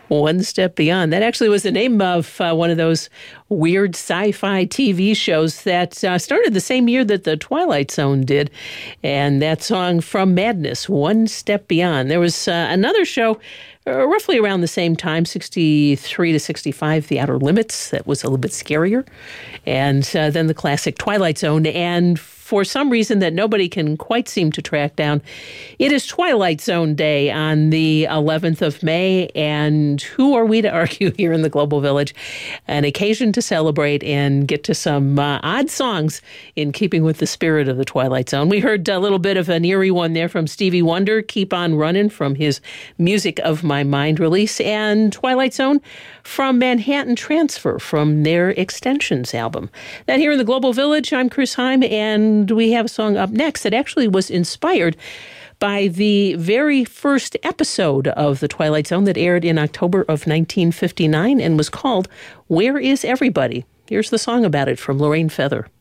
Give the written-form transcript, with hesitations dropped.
One Step Beyond. That actually was the name of one of those weird sci-fi TV shows that started the same year that The Twilight Zone did. And that song, From Madness, One Step Beyond. There was another show roughly around the same time, 63 to 65, The Outer Limits. That was a little bit scarier. And then the classic Twilight Zone. And for some reason that nobody can quite seem to track down, it is Twilight Zone Day on the 11th of May, and who are we to argue here in the Global Village? An occasion to celebrate and get to some odd songs in keeping with the spirit of the Twilight Zone. We heard a little bit of an eerie one there from Stevie Wonder, Keep On Running, from his Music of My Mind release, and Twilight Zone from Manhattan Transfer from their Extensions album. That here in the Global Village, I'm Chris Heim, and we have a song up next that actually was inspired by the very first episode of The Twilight Zone that aired in October of 1959 and was called Where Is Everybody? Here's the song about it from Lorraine Feather.